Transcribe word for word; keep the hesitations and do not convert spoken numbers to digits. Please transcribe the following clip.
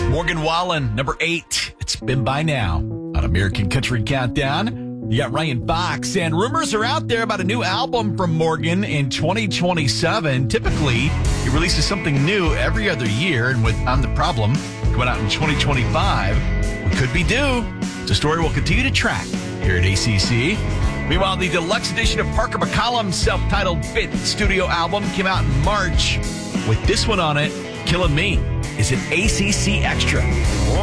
Morgan Wallen, number eight. It's been by now on American Country Countdown. You got Ryan Fox, and rumors are out there about a new album from Morgan in twenty twenty-seven. Typically, he releases something new every other year, and with I'm the Problem coming out in twenty twenty-five, we could be due. It's a story we'll continue to track here at A C C. Meanwhile, the deluxe edition of Parker McCollum's self-titled fifth studio album came out in March with this one on it, Killing Me, is an A C C Extra.